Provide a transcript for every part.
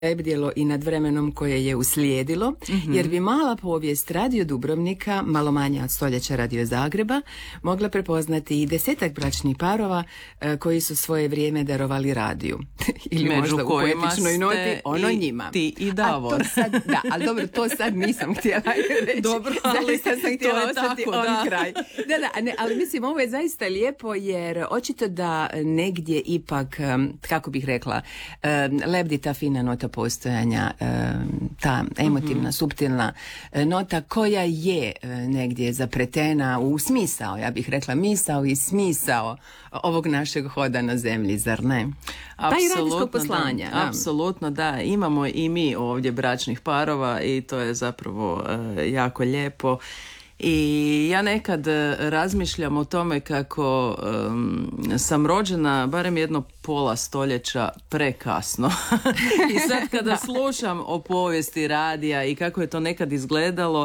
lebdjelo i nad vremenom koje je uslijedilo, jer bi mala povijest Radio Dubrovnika, malo manja od stoljeća Radio Zagreba, mogla prepoznati i 10-ak bračnih parova koji su svoje vrijeme darovali radiju. Ili među možda u poetičnoj noti ono njima. Ti i Davor. Da, ali dobro, to sad nisam htjela reći. Dobro, ali zaista sam htjela ostati tako, on da. kraj. Ali mislim, ovo je zaista lijepo, jer očito da negdje ipak, kako bih rekla, lebdi ta fina nota postojanja, ta emotivna, suptilna nota koja je negdje zapretena u smisao, ja bih rekla misao i smisao ovog našeg hoda na zemlji, zar ne? Pa i radijskog poslanja. Da, apsolutno, da. Imamo i mi ovdje bračnih parova i to je zapravo jako lijepo. I ja nekad razmišljam o tome kako sam rođena barem jedno pola stoljeća prekasno. I sad kada slušam o povijesti radija i kako je to nekad izgledalo,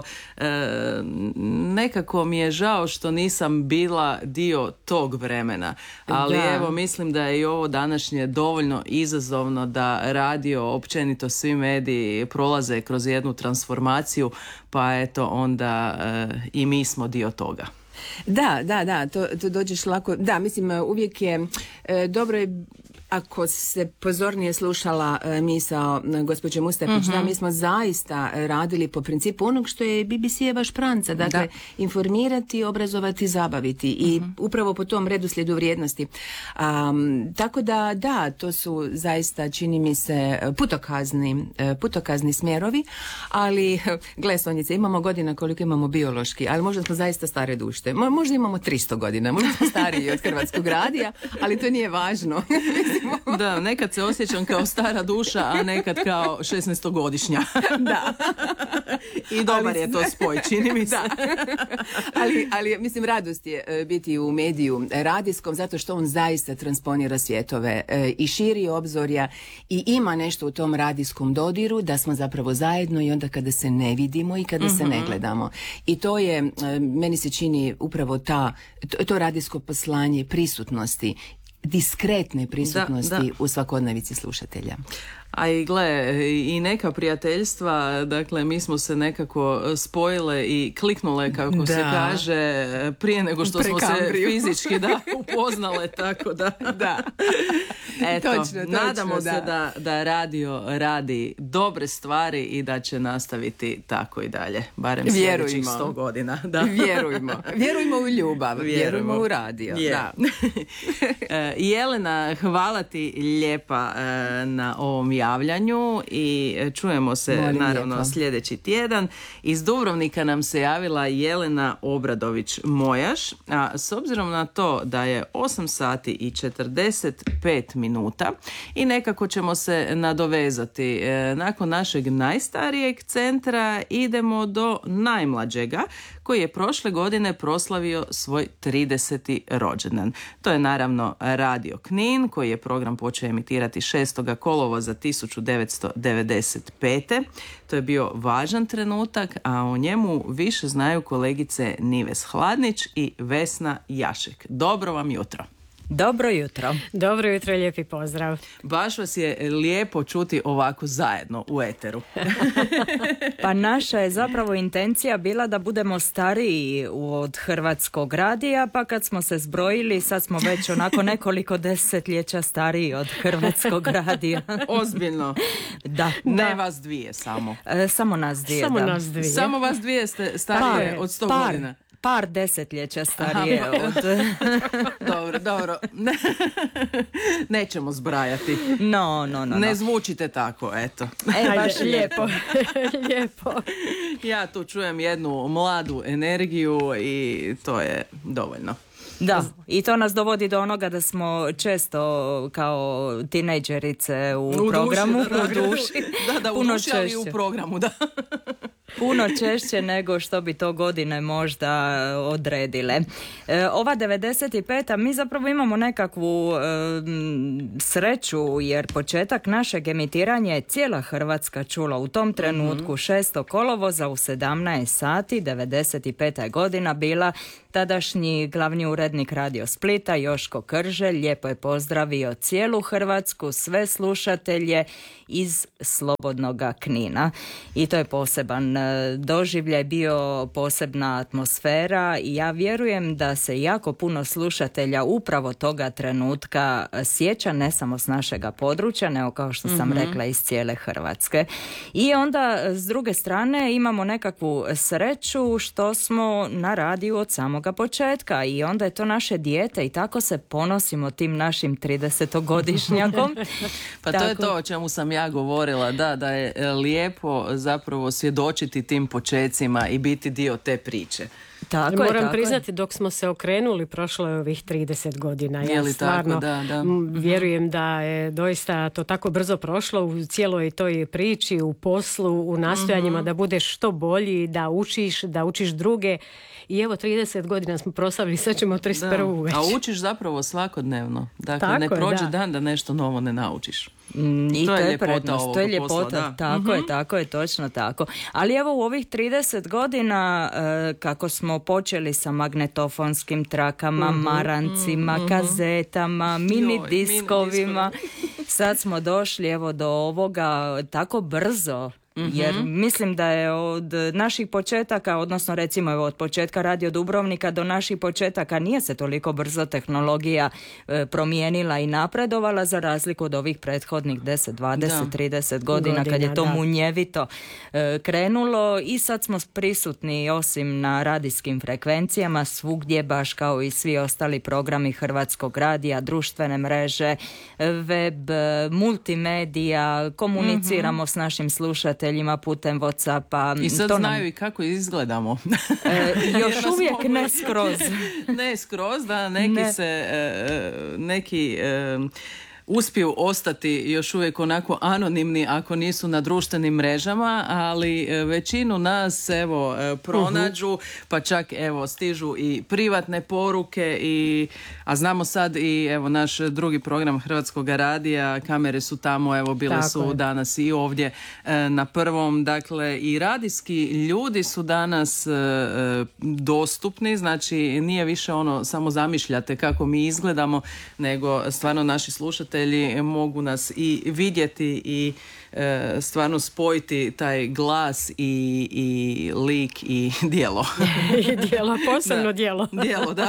nekako mi je žao što nisam bila dio tog vremena. Ali evo, mislim da je i ovo današnje dovoljno izazovno da radio, općenito svi mediji prolaze kroz jednu transformaciju, pa eto onda i mi smo dio toga. Da, to dođeš lako. Da, mislim, uvijek je dobro je ako se pozornije slušala misao gospođe Mustapić, da mi smo zaista radili po principu onog što je BBC-eva špranca, dakle informirati, obrazovati, zabaviti i upravo po tom redoslijedu vrijednosti. Tako da, to su zaista, čini mi se, putokazni smjerovi, ali gle Sonjice, imamo godina koliko imamo biološki, ali možda smo zaista stare duše. Možda imamo 300 godina, možda smo stariji od Hrvatskog radija, ali to nije važno. Da, nekad se osjećam kao stara duša, a nekad kao 16-godišnja. Da. I dobar je to spoj, čini mi se. Ali mislim, radost je biti u mediju radijskom, zato što on zaista transponira svjetove i širi obzorja i ima nešto u tom radijskom dodiru da smo zapravo zajedno i onda kada se ne vidimo i kada se ne gledamo. I to je, meni se čini upravo to radijsko poslanje prisutnosti, diskretne prisutnosti u svakodnevici slušatelja. A i gle, i neka prijateljstva, dakle mi smo se nekako spojile i kliknule, kako se kaže, prije nego što smo se fizički upoznale, tako da. Eto, točno, nadamo se da radio radi dobre stvari i da će nastaviti tako i dalje, barem sljedećih 100 godina. Da. Vjerujmo u ljubav, vjerujmo u radio. Da. Jelena, hvala ti lijepa na ovom javljanju i čujemo se naravno sljedeći tjedan. Iz Dubrovnika nam se javila Jelena Obradović-Mojaš, a s obzirom na to da je 8 sati i 45 minuta i nekako ćemo se nadovezati. Nakon našeg najstarijeg centra idemo do najmlađega, koji je prošle godine proslavio svoj 30. rođendan. To je naravno Radio Knin, koji je program počeo emitirati 6. kolovoza 1995. To je bio važan trenutak, a o njemu više znaju kolegice Nives Hladnić i Vesna Jašek. Dobro vam jutro. Dobro jutro. Dobro jutro i lijepi pozdrav. Baš vas je lijepo čuti ovako zajedno u eteru. Pa naša je zapravo intencija bila da budemo stariji od Hrvatskog radija, pa kad smo se zbrojili, sad smo već onako nekoliko desetljeća stariji od Hrvatskog radija. Ozbiljno. Da. Ne vas dvije samo. Samo nas dvije, Samo vas dvije ste starije od 100 godina. Par desetljeća starije od... Dobro. Nećemo zbrajati. No. Ne zvučite tako, eto. Baš lijepo. Lijepo. Ja tu čujem jednu mladu energiju i to je dovoljno. Da, i to nas dovodi do onoga da smo često kao tinejdžerice u programu, u duši. Da, u duši, ali i u programu, da. puno češće nego što bi to godine možda odredile. Ova 95. mi zapravo imamo nekakvu sreću, jer početak našeg emitiranja je cijela Hrvatska čula u tom trenutku. 6. kolovoza u 17 sati 95. godina bila. Tadašnji glavni urednik Radio Splita Joško Krželj lijepo je pozdravio cijelu Hrvatsku, sve slušatelje iz slobodnoga Knina. I to je poseban doživljaj, bio posebna atmosfera i ja vjerujem da se jako puno slušatelja upravo toga trenutka sjeća, ne samo s našega područja, nego kao što sam rekla iz cijele Hrvatske. I onda s druge strane imamo nekakvu sreću što smo na radiju od samoga početka i onda je to naše dijete i tako se ponosimo tim našim 30-godišnjakom. Pa tako. To je to o čemu sam ja govorila, da je lijepo zapravo svjedočiti tim počecima i biti dio te priče. Tako moram priznati, dok smo se okrenuli, prošlo je ovih 30 godina. Ja stvarno vjerujem da je doista to tako brzo prošlo u cijeloj toj priči, u poslu, u nastojanjima da budeš što bolji, da učiš druge. I evo 30 godina smo proslavili, sad ćemo 31. već. A učiš zapravo svakodnevno. Dakle, tako ne prođe dan da nešto novo ne naučiš. I to je prednost, to je ljepota, tako je, točno tako. Ali evo u ovih 30 godina kako smo počeli sa magnetofonskim trakama, marancima, kazetama, mini diskovima, sad smo došli evo do ovoga tako brzo. Jer mislim da je od naših početaka, odnosno recimo evo od početka Radio Dubrovnika do naših početaka nije se toliko brzo tehnologija promijenila i napredovala za razliku od ovih prethodnih 10, 20, 30 godina kad je to munjevito krenulo i sad smo prisutni osim na radijskim frekvencijama svugdje baš kao i svi ostali programi Hrvatskog radija, društvene mreže, web, multimedija, komuniciramo s našim slušateljima putem WhatsAppa. I sad znaju i kako izgledamo. Još uvijek ne skroz. Ne skroz, da, neki uspiju ostati još uvijek onako anonimni ako nisu na društvenim mrežama, ali većinu nas evo pronađu, pa čak evo stižu i privatne poruke a znamo sad i evo naš drugi program Hrvatskog radija, kamere su tamo, evo bile tako su danas i ovdje na prvom, dakle i radijski ljudi su danas dostupni, znači nije više ono samo zamišljate kako mi izgledamo, nego stvarno naši slušatelji mogu nas i vidjeti i stvarno spojiti taj glas i lik i djelo. I djelo, posebno djelo. Djelo, da.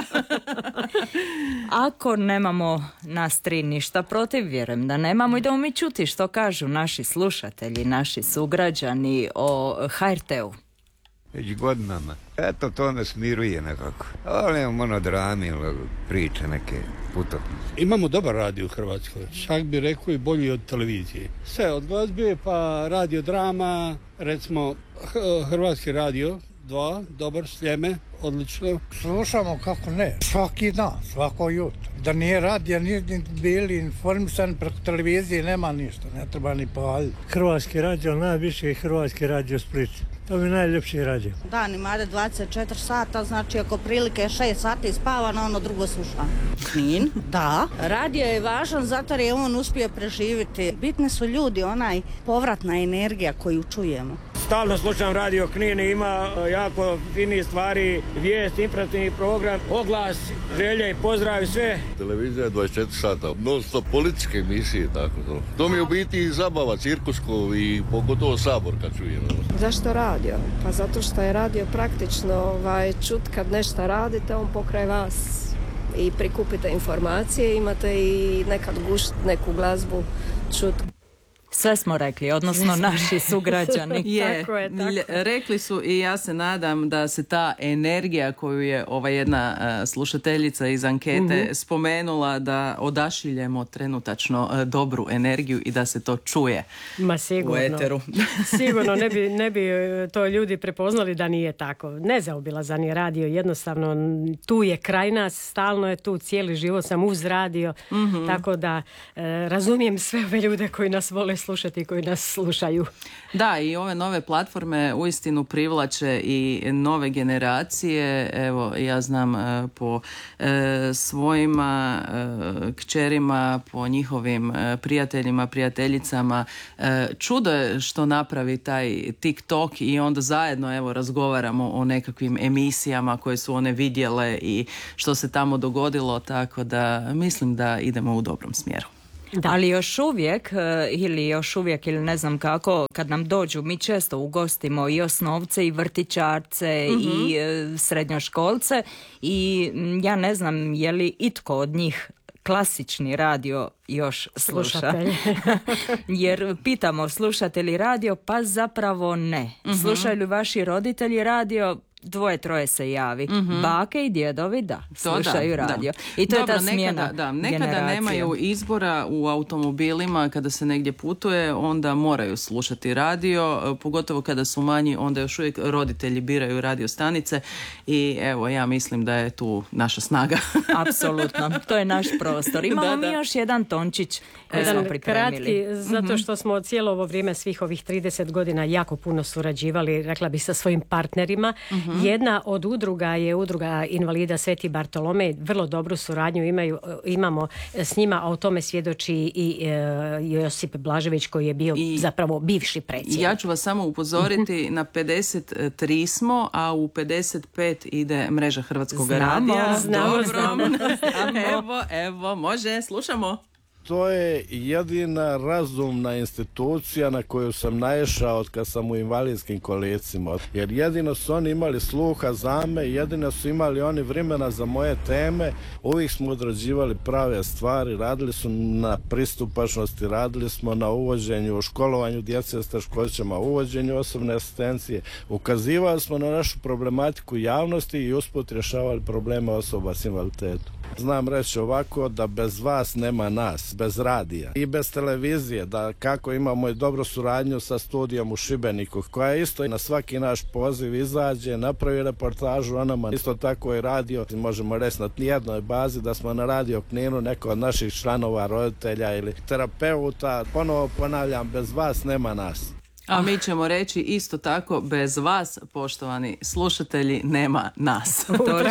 Ako nemamo nas tri ništa protiv, vjerujem da nemamo, idemo mi čuti što kažu naši slušatelji, naši sugrađani o HRT-u. Već godinama. Eto, to nas miruje nekako. Ali imamo monodrami, priče neke putovnice. Imamo dobar radio u Hrvatskoj. Čak bi rekao i bolji od televizije. Sve od glazbe pa radio drama, recimo Hrvatski radio 2, dobar, Sljeme, odlično. Slušamo kako ne, svaki dan, svako jutro. Da nije radija, nije bili informisan preko televizije, nema ništa, ne treba ni paljiti. Hrvatski radio, najviše je Hrvatski radio Split. To mi je najljepši radio. Dan imate 24 sata, znači ako prilike 6 sati spavano, ono drugo slušam. Knin, da. Radio je važan zato jer je on uspio preživjeti. Bitni su ljudi, onaj povratna energija koju čujemo. Stalno slušam Radio Knin, ima jako fini stvari, vijest, informativni program, oglas, želje i pozdrav i sve. Televizija je 24 sata, non-stop političke emisije, tako to. To mi je u biti zabava, cirkusko i pogotovo Sabor kad čujem. Zašto radio? Pa zato što je radio praktično čut kad nešto radite, on pokraj vas i prikupite informacije, imate i nekad gušt neku glazbu čut. Sve smo rekli, odnosno naši sugrađani. Tako je. Rekli su i ja se nadam da se ta energija koju je ova jedna slušateljica iz ankete spomenula, da odašiljemo trenutačno dobru energiju i da se to čuje. Ma sigurno. U eteru. Sigurno ne bi to ljudi prepoznali da nije tako. Nezaobilazan je radio, jednostavno tu je kraj nas, stalno je tu, cijeli život sam uz radio, tako da razumijem sve ove ljude koji nas vole slušati slušati i koji nas slušaju. Da, i ove nove platforme uistinu privlače i nove generacije. Evo, ja znam po svojima kćerima, po njihovim prijateljima, prijateljicama. Čudo je što napravi taj TikTok i onda zajedno evo razgovaramo o nekakvim emisijama koje su one vidjele i što se tamo dogodilo, tako da mislim da idemo u dobrom smjeru. Da. Ali još uvijek ili ne znam kako, kad nam dođu, mi često ugostimo i osnovce i vrtićarce i srednjoškolce i ja ne znam je li itko od njih klasični radio još sluša. Jer pitamo slušate li radio, pa zapravo ne. Slušaju li vaši roditelji radio? 2-3 se javi. Bake i djedovi slušaju radio. Da. I to dobro, je ta smjena nekada nemaju izbora u automobilima kada se negdje putuje, onda moraju slušati radio, pogotovo kada su manji, onda još uvijek roditelji biraju radio stanice i evo ja mislim da je tu naša snaga. Apsolutno, to je naš prostor. Imamo mi još jedan tončić koji smo pripremili. Kratki, zato što smo cijelo ovo vrijeme svih ovih 30 godina jako puno surađivali, rekla bih, sa svojim partnerima. Jedna od udruga je udruga invalida Sveti Bartolomej, vrlo dobru suradnju imamo s njima, a o tome svjedoči i Josip Blažević koji je bio zapravo bivši predsjednik. Ja ću vas samo upozoriti, na 53 smo, a u 55 ide mreža Hrvatskog radija. Znamo. Evo, može, slušamo. To je jedina razumna institucija na koju sam naišao od kad sam u invalidskim kolicima. Jer jedino su oni imali sluha za me, jedino su imali oni vremena za moje teme. Uvijek smo odrađivali prave stvari, radili su na pristupačnosti, radili smo na uvođenju, školovanju djece s teškoćama, uvođenju osobne asistencije. Ukazivali smo na našu problematiku javnosti i usput rješavali probleme osoba s invaliditetom. Znam reći ovako da bez vas nema nas, bez radija i bez televizije, da kako imamo i dobru suradnju sa studijom u Šibeniku, koja isto na svaki naš poziv izađe, napravi reportažu o nama, isto tako i radio, možemo reći na jednoj bazi da smo na Radio Kninu, neko od naših članova, roditelja ili terapeuta, ponovo ponavljam, bez vas nema nas. A mi ćemo reći isto tako, bez vas, poštovani slušatelji, nema nas.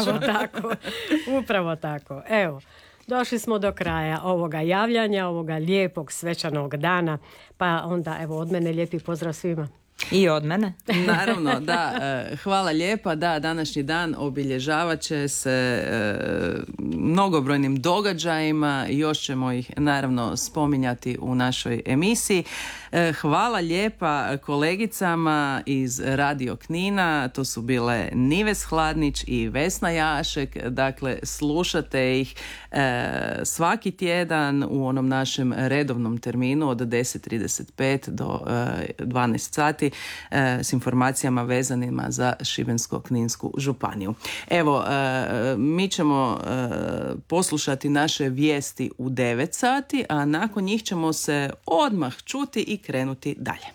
Upravo tako. Evo, došli smo do kraja ovoga javljanja, ovoga lijepog svečanog dana, pa onda evo od mene lijepi pozdrav svima. I od mene. Naravno, da. Hvala lijepa. Da, današnji dan obilježavat će se mnogobrojnim događajima. Još ćemo ih naravno spominjati u našoj emisiji. Hvala lijepa kolegicama iz Radio Knina. To su bile Nives Hladnić i Vesna Jašek. Dakle, slušate ih svaki tjedan u onom našem redovnom terminu od 10:35 do 12 sati s informacijama vezanima za Šibensko-kninsku županiju. Evo, mi ćemo poslušati naše vijesti u 9 sati, a nakon njih ćemo se odmah čuti i krenuti dalje.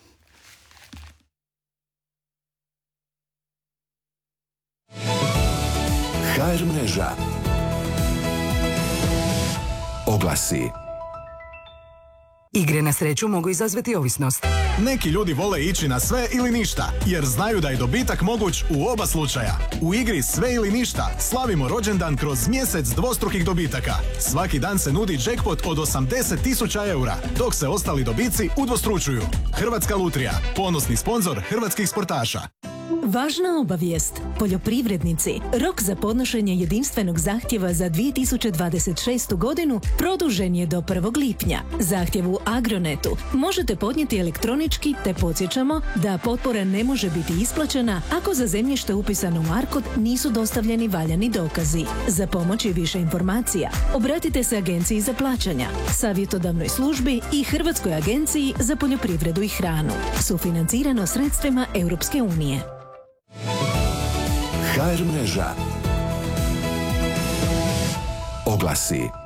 HR mreža. Oglasi. Igre na sreću mogu izazvati ovisnost. Neki ljudi vole ići na sve ili ništa, jer znaju da je dobitak moguć u oba slučaja. U igri Sve ili ništa slavimo rođendan kroz mjesec dvostrukih dobitaka. Svaki dan se nudi jackpot od 80.000 eura, dok se ostali dobici udvostručuju. Hrvatska lutrija, ponosni sponzor hrvatskih sportaša. Važna obavijest. Poljoprivrednici, rok za podnošenje jedinstvenog zahtjeva za 2026. godinu produžen je do 1. lipnja. Zahtjev u Agronetu možete podnijeti elektronički, te podsjećamo da potpora ne može biti isplaćena ako za zemljište upisano u ARKOD nisu dostavljeni valjani dokazi. Za pomoć i više informacija obratite se Agenciji za plaćanja, savjetodavnoj službi i Hrvatskoj agenciji za poljoprivredu i hranu. Sufinancirano sredstvima Europske unije. HR mreža. Oglasi.